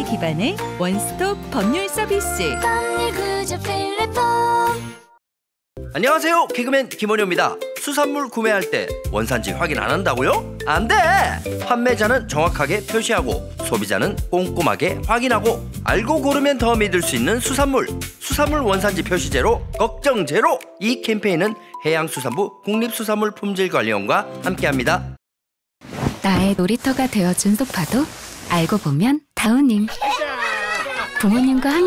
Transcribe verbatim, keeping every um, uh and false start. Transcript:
기반의 원스톱 법률 서비스. 법률구조 필리폼. 안녕하세요, 개그맨 김원효입니다. 수산물 구매할 때 원산지 확인 안 한다고요? 안 돼! 판매자는 정확하게 표시하고 소비자는 꼼꼼하게 확인하고 알고 고르면 더 믿을 수 있는 수산물, 수산물 원산지 표시 제로, 걱정 제로. 이 캠페인은 해양수산부 국립수산물품질관리원과 함께합니다. 나의 놀이터가 되어준 소파도 알고 보면 다운닝. 부모님과 함께